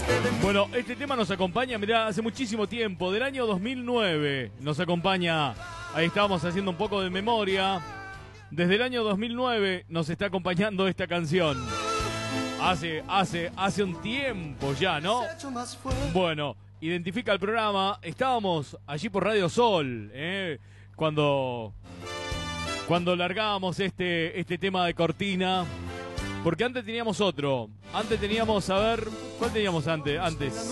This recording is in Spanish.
Bueno, este tema nos acompaña, mirá, hace muchísimo tiempo, del año 2009 nos acompaña, ahí estábamos haciendo un poco de memoria, desde el año 2009 nos está acompañando esta canción. Hace un tiempo ya, ¿no? Bueno, identifica el programa, estábamos allí por Radio Sol, cuando largábamos este tema de cortina. Porque antes teníamos otro. Antes teníamos, a ver, ¿cuál teníamos antes?